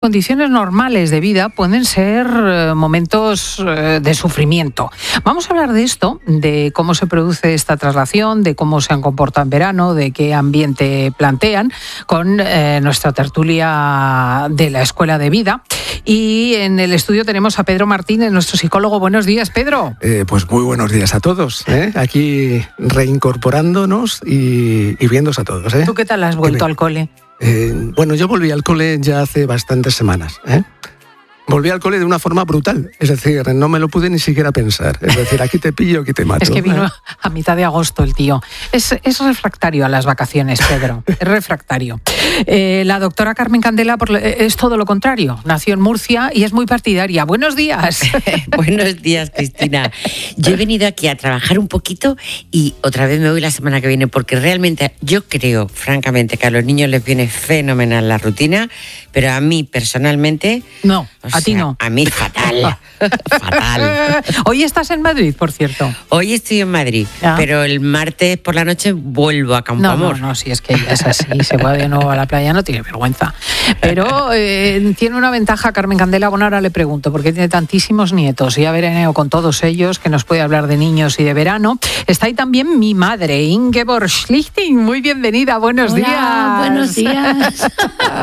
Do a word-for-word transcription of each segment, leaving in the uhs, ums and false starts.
Condiciones normales de vida pueden ser eh, momentos eh, de sufrimiento. Vamos a hablar de esto, de cómo se produce esta traslación, de cómo se han comportado en verano, de qué ambiente plantean, con eh, nuestra tertulia de la Escuela de Vida. Y en el estudio tenemos a Pedro Martínez, nuestro psicólogo. Buenos días, Pedro. Eh, pues muy buenos días a todos, ¿eh? Aquí reincorporándonos y, y viéndose a todos, ¿eh? ¿Tú qué tal has vuelto al cole? Eh, bueno, yo volví al cole ya hace bastantes semanas, ¿eh? Volví al cole de una forma brutal, es decir, no me lo pude ni siquiera pensar. Es decir, aquí te pillo, aquí te mato. Es que vino a mitad de agosto el tío. Es, es refractario a las vacaciones, Pedro, es refractario. Eh, la doctora Carmen Candela por, es todo lo contrario. Nació en Murcia y es muy partidaria. Buenos días. Buenos días, Cristina. Yo he venido aquí a trabajar un poquito y otra vez me voy la semana que viene porque realmente yo creo, francamente, que a los niños les viene fenomenal la rutina, pero a mí personalmente... No, a o ti sea, no. A mí fatal, fatal. Hoy estás en Madrid, por cierto. Hoy estoy en Madrid, ¿ya? Pero el martes por la noche vuelvo a Campoamor. No, no, no, si es que ya es así, se va de nuevo a la playa, no tiene vergüenza. Pero eh, tiene una ventaja Carmen Candela, bueno, ahora le pregunto, porque tiene tantísimos nietos y ha veraneo con todos ellos, que nos puede hablar de niños y de verano. Está ahí también mi madre, Ingeborg Schlichting. Muy bienvenida, buenos Hola, días. Buenos días.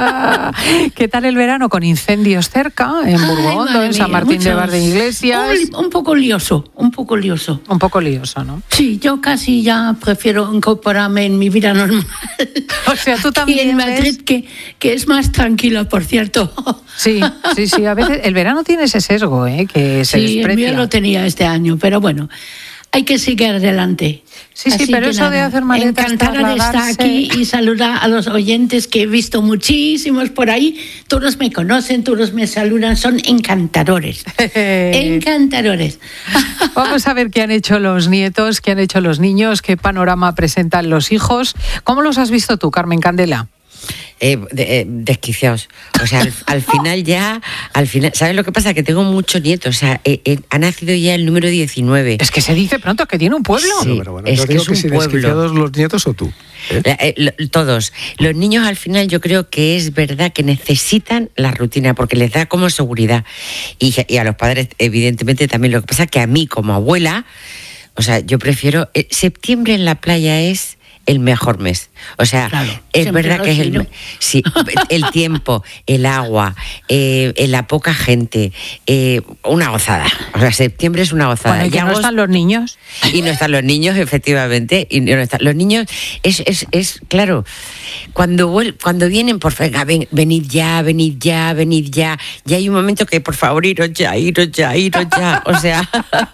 ¿Qué tal el verano? Con incendios cerca, en Burgondo, en San Martín muchos. de Bar de Iglesias. Un, un poco lioso, un poco lioso. Un poco lioso, ¿no? Sí, yo casi ya prefiero incorporarme en mi vida normal. O sea, tú también. Y en Madrid, que, que es más tranquilo, por cierto. Sí, sí, sí. A veces el verano tiene ese sesgo, ¿eh? Que se sí, desprecia. Sí, el mío lo tenía este año, pero bueno. Hay que seguir adelante. Sí, sí, Así pero eso nada, de hacer maletas, encantada de estar aquí y saludar a los oyentes que he visto muchísimos por ahí. Todos me conocen, todos me saludan, son encantadores. Encantadores. Vamos a ver qué han hecho los nietos, qué han hecho los niños, qué panorama presentan los hijos. ¿Cómo los has visto tú, Carmen Candela? Eh, de, eh, desquiciados. O sea, al, al final ya, al final, ¿sabes lo que pasa? Que tengo muchos nietos. O sea, eh, eh, ha nacido ya el número diecinueve. Es que se dice pronto que tiene un pueblo. Sí, no, pero bueno, es que digo es que un si pueblo. Desquiciados los nietos o tú. ¿eh? Eh, eh, todos. Los niños al final yo creo que es verdad que necesitan la rutina porque les da como seguridad. Y, y a los padres, evidentemente, también. Lo que pasa es que a mí, como abuela, o sea, yo prefiero... Eh, septiembre en la playa es... el mejor mes. O sea, claro, es verdad que es el, sí, el tiempo, el agua, eh, la poca gente, eh, una gozada. O sea, septiembre es una gozada. Bueno, ¿y que no están los niños? Y no están los niños, efectivamente. Y no están los niños, es, es, es claro, cuando, cuando vienen, por favor, ven, venid ya, venid ya, venid ya. Ya hay un momento que, por favor, iros ya, iros ya, iros ya. O sea,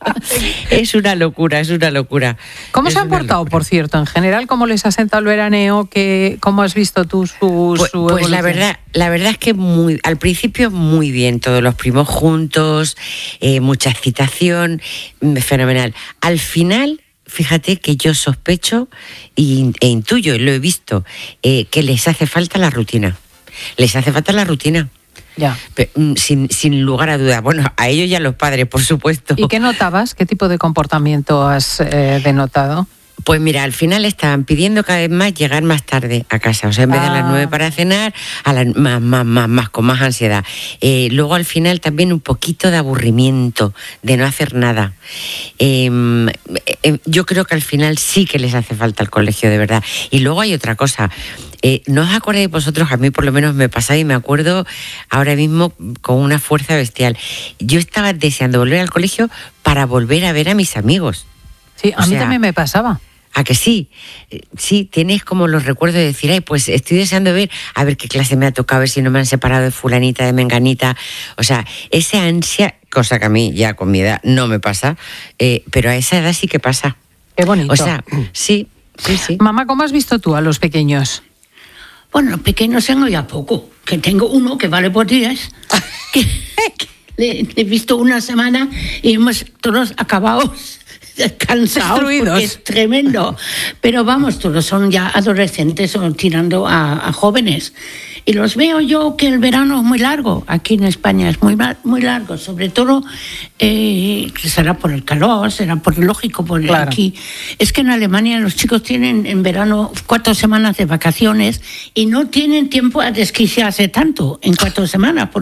es una locura, es una locura. ¿Cómo es se han portado, locura. Por cierto, en general? ¿Cómo les ha sentado el veraneo? ¿Qué, ¿Cómo has visto tú su, pues, su Pues la verdad, la verdad es que muy, al principio muy bien, todos los primos juntos, eh, mucha excitación, fenomenal. Al final, fíjate que yo sospecho e, e intuyo, lo he visto, eh, que les hace falta la rutina. Les hace falta la rutina. Ya. Sin, sin lugar a dudas. Bueno, a ellos y a los padres, por supuesto. ¿Y qué notabas? ¿Qué tipo de comportamiento has eh, denotado? Pues mira, al final estaban pidiendo cada vez más llegar más tarde a casa. O sea, en vez ah. de a las nueve para cenar, a las más, más, más, más, con más ansiedad. Eh, luego al final también un poquito de aburrimiento, de no hacer nada. Eh, eh, yo creo que al final sí que les hace falta el colegio, de verdad. Y luego hay otra cosa. Eh, ¿No os acordáis vosotros? A mí por lo menos me pasa y me acuerdo ahora mismo con una fuerza bestial. Yo estaba deseando volver al colegio para volver a ver a mis amigos. Sí, a o mí sea, también me pasaba. ¿A que sí? Sí, tienes como los recuerdos de decir, ay, pues estoy deseando ver, a ver qué clase me ha tocado, a ver si no me han separado de fulanita, de menganita. O sea, esa ansia, cosa que a mí ya con mi edad no me pasa, eh, pero a esa edad sí que pasa. Qué bonito. O sea, sí, sí, sí. Mamá, ¿cómo has visto tú a los pequeños? Bueno, los pequeños tengo ya poco, que tengo uno que vale por diez, que, que le, le he visto una semana y hemos todos acabado cansados Destruidos. porque es tremendo. Pero vamos, todos son ya adolescentes o tirando a, a jóvenes. Y los veo yo que el verano es muy largo. Aquí en España es muy, muy largo. Sobre todo, eh, será por el calor, será por lógico, por Claro. aquí. Es que en Alemania los chicos tienen en verano cuatro semanas de vacaciones y no tienen tiempo a desquiciarse tanto en cuatro semanas.